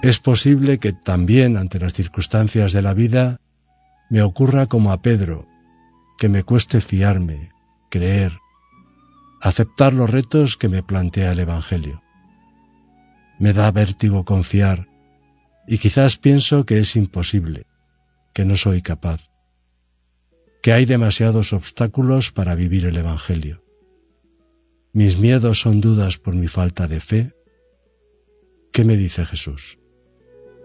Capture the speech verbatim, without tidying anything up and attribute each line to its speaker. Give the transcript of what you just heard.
Speaker 1: Es posible que también ante las circunstancias de la vida me ocurra como a Pedro, que me cueste fiarme, creer, aceptar los retos que me plantea el Evangelio. Me da vértigo confiar y quizás pienso que es imposible, que no soy capaz, que hay demasiados obstáculos para vivir el Evangelio. Mis miedos son dudas por mi falta de fe. ¿Qué me dice Jesús?